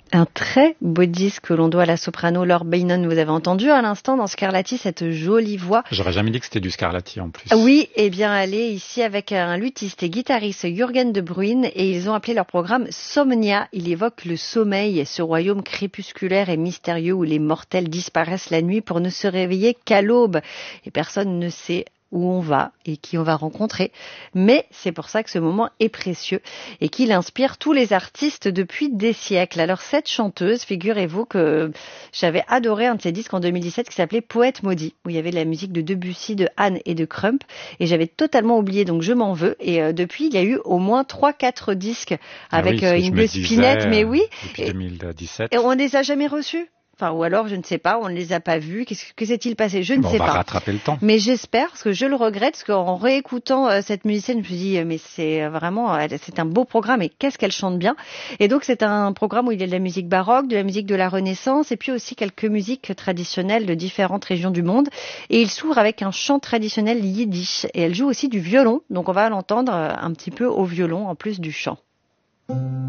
Un très beau disque que l'on doit à la soprano Laure Beynon. Vous avez entendu à l'instant dans Scarlatti cette jolie voix. J'aurais jamais dit que c'était du Scarlatti en plus. Oui, eh bien elle est ici avec un luthiste et guitariste Jürgen de Bruyne et ils ont appelé leur programme Somnia. Il évoque le sommeil, ce royaume crépusculaire et mystérieux où les mortels disparaissent la nuit pour ne se réveiller qu'à l'aube. Et personne ne sait où on va et qui on va rencontrer. Mais c'est pour ça que ce moment est précieux et qu'il inspire tous les artistes depuis des siècles. Alors cette chanteuse, figurez-vous que j'avais adoré un de ses disques en 2017 qui s'appelait Poète maudit, où il y avait de la musique de Debussy, de Anne et de Crump et j'avais totalement oublié, donc je m'en veux. Et depuis, il y a eu au moins 3-4 disques avec Inge Spinett, mais oui. Depuis 2017. Et on les a jamais reçus. Enfin, ou alors, je ne sais pas, on ne les a pas vus. Que s'est-il passé? Je ne sais pas. On va rattraper le temps. Mais j'espère, parce que je le regrette, parce qu'en réécoutant cette musicienne, je me suis dit, mais c'est vraiment, c'est un beau programme et qu'est-ce qu'elle chante bien. Et donc, c'est un programme où il y a de la musique baroque, de la musique de la Renaissance, et puis aussi quelques musiques traditionnelles de différentes régions du monde. Et il s'ouvre avec un chant traditionnel yiddish. Et elle joue aussi du violon, donc on va l'entendre un petit peu au violon, en plus du chant.